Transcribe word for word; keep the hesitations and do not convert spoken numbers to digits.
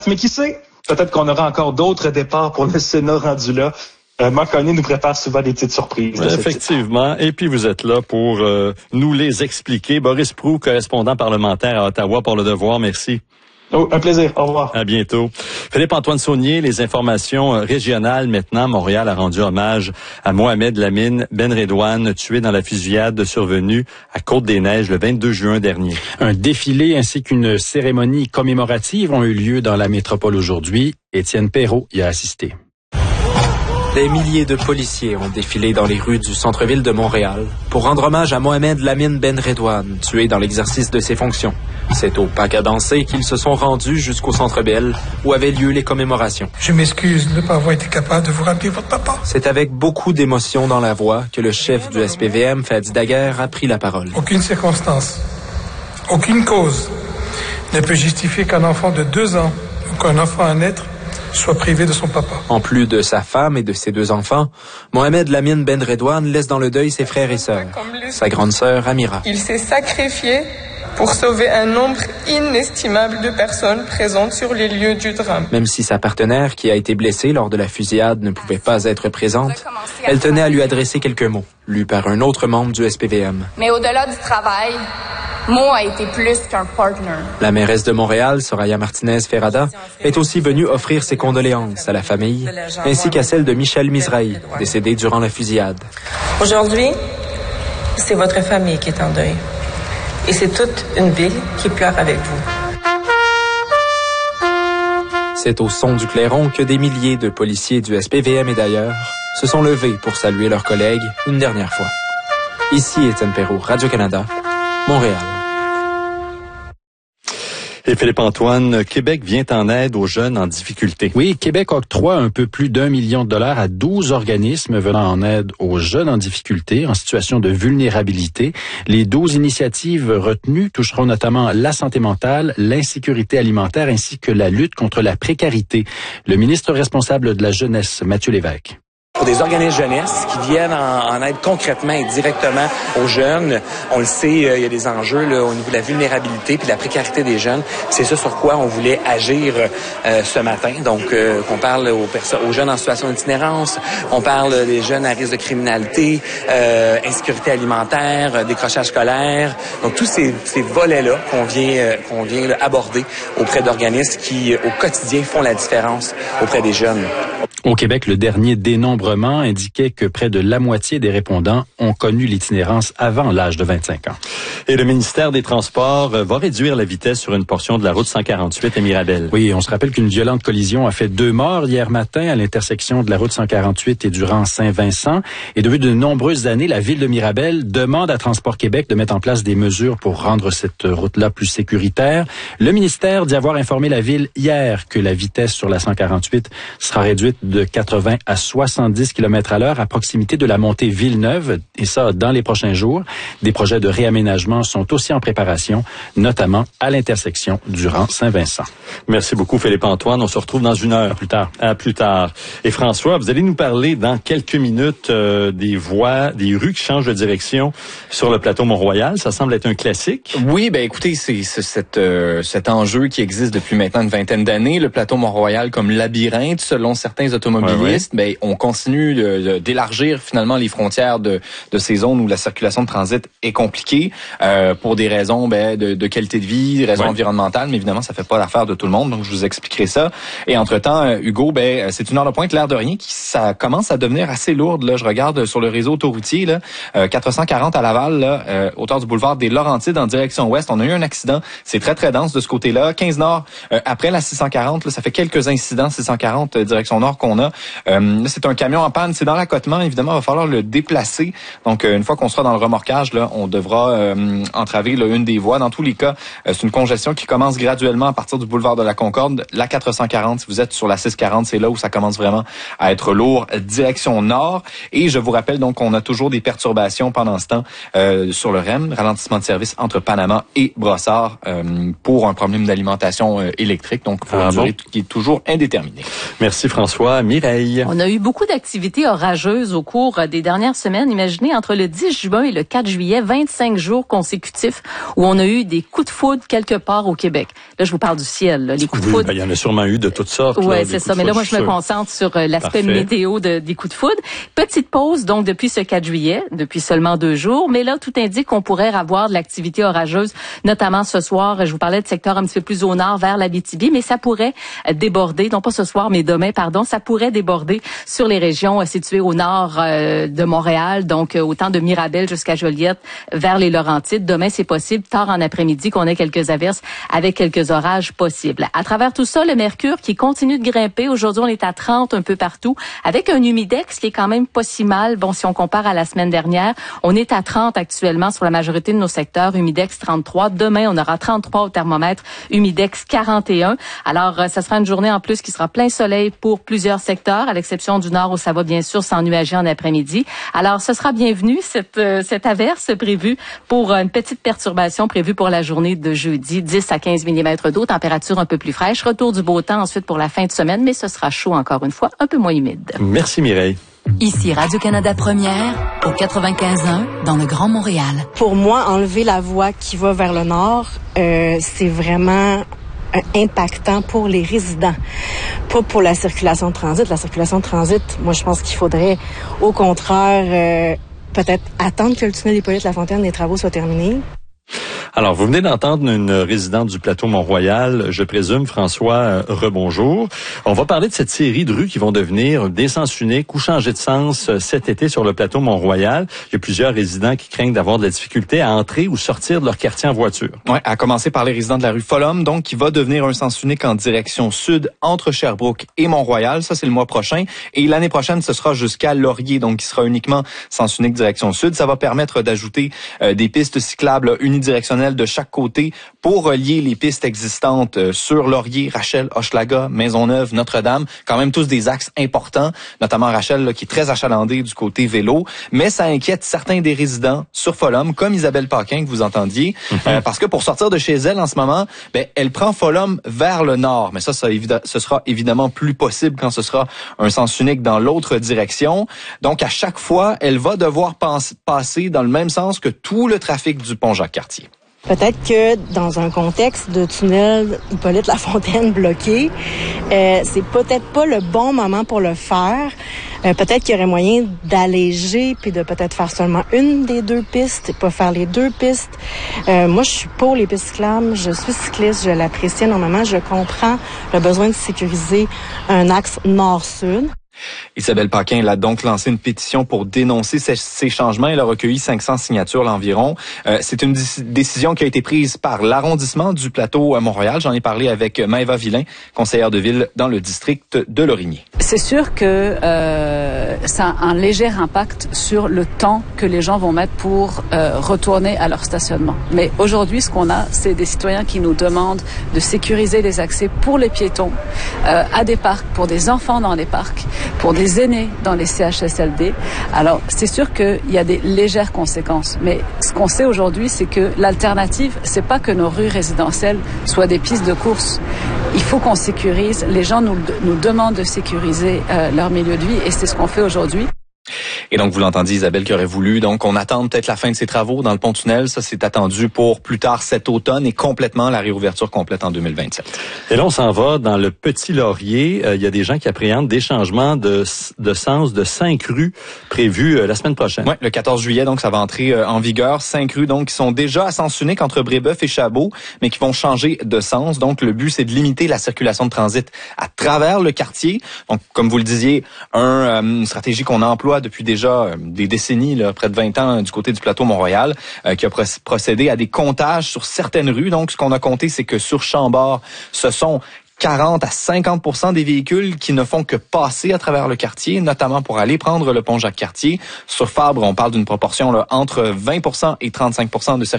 Mais qui sait, peut-être qu'on aura encore d'autres départs pour le Sénat rendu là. Euh, Marc Gagné nous prépare souvent des petites surprises. Effectivement. Et puis, vous êtes là pour euh, nous les expliquer. Boris Proulx, correspondant parlementaire à Ottawa pour Le Devoir. Merci. Oh, un plaisir. Au revoir. À bientôt. Philippe-Antoine Saunier, les informations régionales maintenant. Montréal a rendu hommage à Mohamed Lamine Benredouane, tué dans la fusillade survenue à Côte-des-Neiges le vingt-deux juin dernier. Un défilé ainsi qu'une cérémonie commémorative ont eu lieu dans la métropole aujourd'hui. Étienne Perrault y a assisté. Des milliers de policiers ont défilé dans les rues du centre-ville de Montréal pour rendre hommage à Mohamed Lamine Benredouane, tué dans l'exercice de ses fonctions. C'est au Pack à danser qu'ils se sont rendus jusqu'au Centre Bell, où avaient lieu les commémorations. Je m'excuse de ne pas avoir été capable de vous rappeler votre papa. C'est avec beaucoup d'émotion dans la voix que le chef du S P V M, Fadi Daguerre, a pris la parole. Aucune circonstance, aucune cause ne peut justifier qu'un enfant de deux ans ou qu'un enfant à naître soit privé de son papa. En plus de sa femme et de ses deux enfants, Mohamed Lamine Benredouane laisse dans le deuil ses frères et sœurs. Sa grande sœur, Amira. Il s'est sacrifié pour sauver un nombre inestimable de personnes présentes sur les lieux du drame. Même si sa partenaire, qui a été blessée lors de la fusillade, ne pouvait pas être présente, elle tenait à lui adresser quelques mots, lus par un autre membre du S P V M. Mais au-delà du travail, Mo a été plus qu'un partner. La mairesse de Montréal, Soraya Martinez-Ferrada, est aussi venue offrir ses condoléances à la famille, ainsi qu'à celle de Michel Mizrahi, décédé durant la fusillade. Aujourd'hui, c'est votre famille qui est en deuil. Et c'est toute une ville qui pleure avec vous. C'est au son du clairon que des milliers de policiers du S P V M et d'ailleurs se sont levés pour saluer leurs collègues une dernière fois. Ici Étienne Perrault, Radio-Canada, Montréal. Et Philippe-Antoine, Québec vient en aide aux jeunes en difficulté. Oui, Québec octroie un peu plus d'un million de dollars à douze organismes venant en aide aux jeunes en difficulté, en situation de vulnérabilité. Les douze initiatives retenues toucheront notamment la santé mentale, l'insécurité alimentaire ainsi que la lutte contre la précarité. Le ministre responsable de la jeunesse, Mathieu Lévesque. Pour des organismes jeunesse qui viennent en, en aide concrètement et directement aux jeunes. On le sait, euh, il y a des enjeux là, au niveau de la vulnérabilité puis de la précarité des jeunes. C'est ça sur quoi on voulait agir euh, ce matin. Donc, euh, qu'on parle aux, perso- aux jeunes en situation d'itinérance, on parle des jeunes à risque de criminalité, euh, insécurité alimentaire, euh, décrochage scolaire. Donc, tous ces, ces volets-là qu'on vient, euh, qu'on vient là, aborder auprès d'organismes qui, euh, au quotidien, font la différence auprès des jeunes. Au Québec, le dernier dénombrement indiquait que près de la moitié des répondants ont connu l'itinérance avant l'âge de vingt-cinq ans. Et le ministère des Transports va réduire la vitesse sur une portion de la route cent quarante-huit à Mirabel. Oui, on se rappelle qu'une violente collision a fait deux morts hier matin à l'intersection de la route cent quarante-huit et du rang Saint-Vincent. Et depuis de nombreuses années, la ville de Mirabel demande à Transport Québec de mettre en place des mesures pour rendre cette route-là plus sécuritaire. Le ministère dit avoir informé la ville hier que la vitesse sur la cent quarante-huit sera réduite de quatre-vingts à soixante-dix kilomètres à l'heure à proximité de la montée Villeneuve, et ça dans les prochains jours. Des projets de réaménagement sont aussi en préparation, notamment à l'intersection du rang Saint-Vincent. Merci beaucoup Philippe-Antoine. On se retrouve dans une heure. À plus tard. À plus tard. Et François, vous allez nous parler dans quelques minutes euh, des voies, des rues qui changent de direction sur le plateau Mont-Royal. Ça semble être un classique. Oui, ben écoutez, c'est, c'est cet, euh, cet enjeu qui existe depuis maintenant une vingtaine d'années. Le plateau Mont-Royal comme labyrinthe, selon certains automobilistes, ouais, ouais. ben on continue de, de, d'élargir finalement les frontières de, de ces zones où la circulation de transit est compliquée euh, pour des raisons ben, de, de qualité de vie, raisons ouais. environnementales, mais évidemment ça fait pas l'affaire de tout le monde, donc je vous expliquerai ça. Et entre-temps, euh, Hugo, ben c'est une heure de pointe, l'air de rien, qui ça commence à devenir assez lourde. Là, je regarde sur le réseau autoroutier, là, euh, quatre cent quarante à Laval, là, euh, hauteur du boulevard des Laurentides en direction ouest. On a eu un accident, c'est très très dense de ce côté-là. quinze nord, euh, après la six cent quarante, là, ça fait quelques incidents six cent quarante euh, direction nord qu'on a. Euh, là, c'est un camion en panne, c'est dans l'accotement, évidemment, il va falloir le déplacer. Donc, euh, une fois qu'on sera dans le remorquage, là, on devra euh, entraver là, une des voies. Dans tous les cas, euh, c'est une congestion qui commence graduellement à partir du boulevard de la Concorde. La quatre cent quarante, si vous êtes sur la six cent quarante, c'est là où ça commence vraiment à être lourd, direction nord. Et je vous rappelle donc qu'on a toujours des perturbations pendant ce temps euh, sur le R E M, ralentissement de service entre Panama et Brossard euh, pour un problème d'alimentation euh, électrique, donc pour ah, une durée bon. qui est toujours indéterminée. Merci François. Mireille. On a eu beaucoup d'activités d'activité orageuse au cours des dernières semaines. Imaginez, entre le dix juin et le quatre juillet, vingt-cinq jours consécutifs où on a eu des coups de foudre quelque part au Québec. Là, je vous parle du ciel, là, les coups oui, de foudre. Ben, il y en a sûrement eu de toutes sortes. Oui, c'est ça. ça. Mais là, moi, je me concentre sur euh, l'aspect météo de, des coups de foudre. Petite pause, donc, depuis ce quatre juillet, depuis seulement deux jours. Mais là, tout indique qu'on pourrait avoir de l'activité orageuse, notamment ce soir. Je vous parlais de secteur un petit peu plus au nord, vers l'Abitibi, mais ça pourrait déborder, non pas ce soir, mais demain, pardon, ça pourrait déborder sur les régions situées au nord euh, de Montréal, donc euh, autant de Mirabel jusqu'à Joliette, vers les Laurentides. Demain, c'est possible, tard en après-midi, qu'on ait quelques averses avec quelques orages possibles. À travers tout ça, le mercure qui continue de grimper. Aujourd'hui, on est à trente un peu partout, avec un humidex qui est quand même pas si mal. Bon, si on compare à la semaine dernière, on est à trente actuellement sur la majorité de nos secteurs, humidex trente-trois. Demain, on aura trente-trois au thermomètre, humidex quarante et un. Alors, euh, ça sera une journée en plus qui sera plein soleil pour plusieurs secteurs, à l'exception du nord où ça va bien sûr s'ennuager en après-midi. Alors, ce sera bienvenu, cette, euh, cette averse prévue pour une petite perturbation prévue pour la journée de jeudi, dix à quinze millimètres d'eau, température un peu plus fraîche, retour du beau temps ensuite pour la fin de semaine, mais ce sera chaud encore une fois, un peu moins humide. Merci Mireille. Ici Radio-Canada Première, au quatre-vingt-quinze un, dans le Grand Montréal. Pour moi, enlever la voie qui va vers le nord, euh, c'est vraiment impactant pour les résidents, pas pour la circulation de transit. La circulation de transit, moi, je pense qu'il faudrait, au contraire, euh, peut-être attendre que le tunnel Hippolyte-Lafontaine, les travaux soient terminés. Alors, vous venez d'entendre une résidente du plateau Mont-Royal, je présume, François, euh, rebonjour. On va parler de cette série de rues qui vont devenir des sens uniques ou changer de sens euh, cet été sur le plateau Mont-Royal. Il y a plusieurs résidents qui craignent d'avoir de la difficulté à entrer ou sortir de leur quartier en voiture. Oui, à commencer par les résidents de la rue Follum, donc, qui va devenir un sens unique en direction sud entre Sherbrooke et Mont-Royal. Ça, c'est le mois prochain. Et l'année prochaine, ce sera jusqu'à Laurier, donc, qui sera uniquement sens unique direction sud. Ça va permettre d'ajouter euh, des pistes cyclables unidirectionnelles de chaque côté pour relier les pistes existantes sur Laurier, Rachel, Hochelaga, Maisonneuve, Notre-Dame. Quand même tous des axes importants, notamment Rachel là, qui est très achalandée du côté vélo. Mais ça inquiète certains des résidents sur Follum, comme Isabelle Paquin que vous entendiez, mm-hmm. euh, parce que pour sortir de chez elle en ce moment, ben, elle prend Follum vers le nord. Mais ça, ça évida- ce sera évidemment plus possible quand ce sera un sens unique dans l'autre direction. Donc à chaque fois, elle va devoir pas- passer dans le même sens que tout le trafic du pont Jacques-Cartier. Peut-être que dans un contexte de tunnel Hippolyte-Lafontaine bloqué, euh, c'est peut-être pas le bon moment pour le faire. Euh, peut-être qu'il y aurait moyen d'alléger puis de peut-être faire seulement une des deux pistes et pas faire les deux pistes. Euh, moi, je suis pour les pistes cyclables. Je suis cycliste, je l'apprécie énormément. Je comprends le besoin de sécuriser un axe nord-sud. Isabelle Paquin a donc lancé une pétition pour dénoncer ces, ces changements. Elle a recueilli cinq cents signatures là, environ. Euh, c'est une d- décision qui a été prise par l'arrondissement du plateau à Montréal. J'en ai parlé avec Maëva Villain, conseillère de ville dans le district de Lorigny. C'est sûr que euh, ça a un léger impact sur le temps que les gens vont mettre pour euh, retourner à leur stationnement. Mais aujourd'hui, ce qu'on a, c'est des citoyens qui nous demandent de sécuriser les accès pour les piétons euh, à des parcs, pour des enfants dans les parcs, pour des aînés dans les C H S L D. Alors, c'est sûr qu'il y a des légères conséquences. Mais ce qu'on sait aujourd'hui, c'est que l'alternative, c'est pas que nos rues résidentielles soient des pistes de course. Il faut qu'on sécurise. Les gens nous, nous demandent de sécuriser euh, leur milieu de vie et c'est ce qu'on fait aujourd'hui. Et donc, vous l'entendiez, Isabelle, qui aurait voulu donc on attend peut-être la fin de ces travaux dans le pont-tunnel. Ça, c'est attendu pour plus tard cet automne et complètement la réouverture complète en deux mille vingt-sept. Et là, on s'en va dans le Petit Laurier. Euh, il y a des gens qui appréhendent des changements de, de sens de cinq rues prévus euh, la semaine prochaine. Oui, le quatorze juillet, donc ça va entrer euh, en vigueur. Cinq rues, donc, qui sont déjà à sens unique entre Brébeuf et Chabot, mais qui vont changer de sens. Donc, le but, c'est de limiter la circulation de transit à travers le quartier. Donc, comme vous le disiez, un, euh, une stratégie qu'on emploie depuis déjà des décennies, là, près de vingt ans, du côté du plateau Mont-Royal, euh, qui a procédé à des comptages sur certaines rues. Donc, ce qu'on a compté, c'est que sur Chambord, ce sont quarante à cinquante pour cent des véhicules qui ne font que passer à travers le quartier, notamment pour aller prendre le pont Jacques-Cartier. Sur Fabre, on parle d'une proportion là, entre vingt pour cent et trente-cinq pour cent de circulation